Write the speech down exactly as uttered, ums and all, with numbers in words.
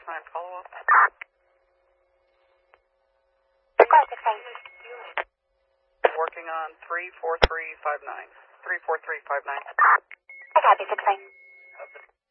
nine follow-up. Working on three four three five nine. three four three five nine. I copy, six nine.